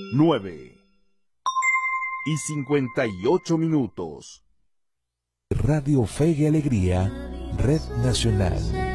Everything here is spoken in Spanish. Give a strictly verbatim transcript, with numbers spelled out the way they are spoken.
nueve y cincuenta y ocho minutos. Radio Fe y Alegría, Red Nacional.